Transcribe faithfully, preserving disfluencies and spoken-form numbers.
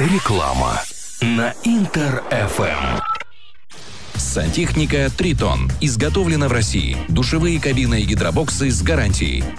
Реклама на Интер эф эм. Сантехника «Тритон». Изготовлена в России. Душевые кабины и гидробоксы с гарантией.